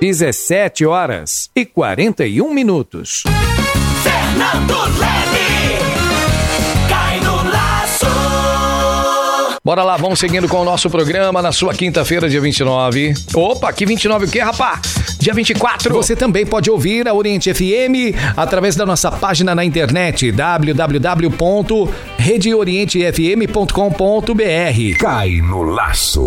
17h41. Fernando Leme, cai no laço. Bora lá, vamos seguindo com o nosso programa na sua quinta-feira, dia 29. Opa, que 29 o quê, rapá? Dia 24. Você também pode ouvir a Oriente FM através da nossa página na internet, www.redeorientefm.com.br. Cai no laço.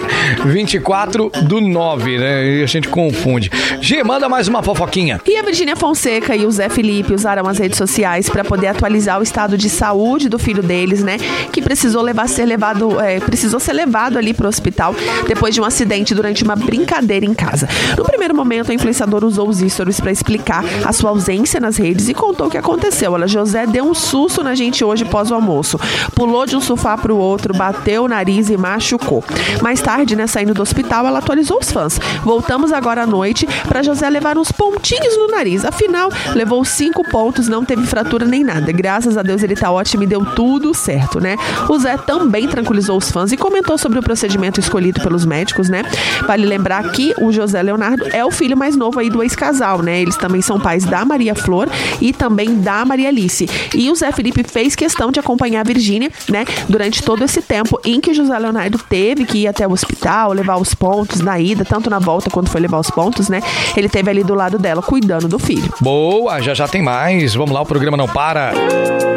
24/9, né? E a gente confunde. G, manda mais uma fofoquinha. E a Virgínia Fonseca e o Zé Felipe usaram as redes sociais para poder atualizar o estado de saúde do filho deles, né? Que precisou ser levado ali pro hospital depois de um acidente durante uma brincadeira em casa. No primeiro momento, a influenciadora usou os stories para explicar a sua ausência nas redes e contou o que aconteceu. Ela, José, deu um susto na gente hoje pós o almoço. Pulou de um sofá para o outro, bateu o nariz e machucou. Mais tarde, né, saindo do hospital, ela atualizou os fãs. Voltamos agora à noite para José levar uns pontinhos no nariz. Afinal, levou 5 pontos, não teve fratura nem nada. Graças a Deus ele tá ótimo e deu tudo certo, né? O Zé também tranquilizou os fãs e comentou sobre o procedimento escolhido pelos médicos, né? Vale lembrar que o José Leonardo é o filho mais novo aí do ex-casal, né? Eles também são pais da Maria Flor e também da Maria Alice. E o Zé Felipe fez questão de acompanhar a Virgínia, né? Durante todo esse tempo em que o José Leonardo teve que ir até o hospital, levar os pontos na ida, tanto na volta quando foi levar os pontos, né? Ele esteve ali do lado dela, cuidando do filho. Boa, já tem mais. Vamos lá, o programa não para.